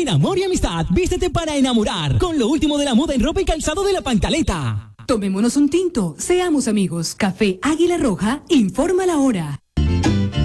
En Amor y Amistad, vístete para enamorar con lo último de la moda en ropa y calzado de La Pancaleta. Tomémonos un tinto, seamos amigos. Café Águila Roja, informa la hora.